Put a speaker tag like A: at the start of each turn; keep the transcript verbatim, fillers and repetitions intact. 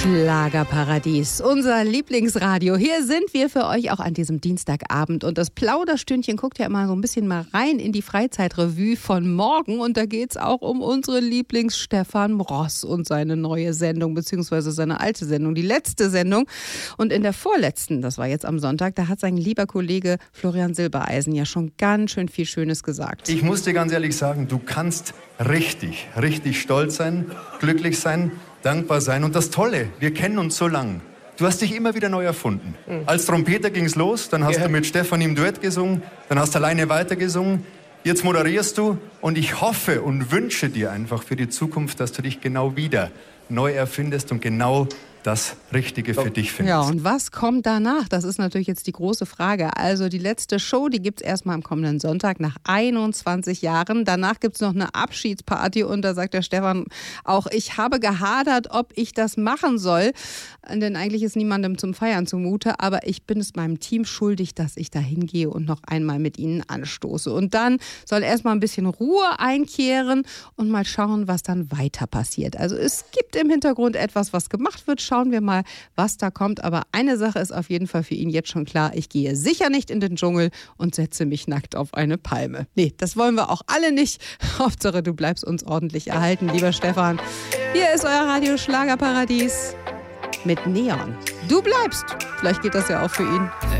A: Schlagerparadies, unser Lieblingsradio. Hier sind wir für euch auch an diesem Dienstagabend. Und das Plauderstündchen guckt ja immer so ein bisschen mal rein in die Freizeitrevue von morgen. Und da geht es auch um unseren Lieblings-Stefan Ross und seine neue Sendung, beziehungsweise seine alte Sendung, die letzte Sendung. Und in der vorletzten, das war jetzt am Sonntag, da hat sein lieber Kollege Florian Silbereisen ja schon ganz schön viel Schönes gesagt.
B: Ich muss dir ganz ehrlich sagen, du kannst richtig, richtig stolz sein, glücklich sein, dankbar sein. Und das Tolle, wir kennen uns so lang. Du hast dich immer wieder neu erfunden. Mhm. Als Trompeter ging es los, dann hast ja. du mit Stefan im Duett gesungen, dann hast du alleine weitergesungen. Jetzt moderierst du und ich hoffe und wünsche dir einfach für die Zukunft, dass du dich genau wieder neu erfindest und genau das Richtige für dich findest.
A: Ja, und was kommt danach? Das ist natürlich jetzt die große Frage. Also die letzte Show, die gibt es erstmal am kommenden Sonntag nach einundzwanzig Jahren. Danach gibt es noch eine Abschiedsparty und da sagt der Stefan auch, ich habe gehadert, ob ich das machen soll. Denn eigentlich ist niemandem zum Feiern zumute, aber ich bin es meinem Team schuldig, dass ich da hingehe und noch einmal mit ihnen anstoße. Und dann soll erstmal ein bisschen Ruhe einkehren und mal schauen, was dann weiter passiert. Also es gibt im Hintergrund etwas, was gemacht wird. Schauen wir mal, was da kommt. Aber eine Sache ist auf jeden Fall für ihn jetzt schon klar. Ich gehe sicher nicht in den Dschungel und setze mich nackt auf eine Palme. Nee, das wollen wir auch alle nicht. Hauptsache, du bleibst uns ordentlich erhalten, lieber Stefan. Hier ist euer Radio Schlagerparadies mit Neon. Du bleibst. Vielleicht geht das ja auch für ihn.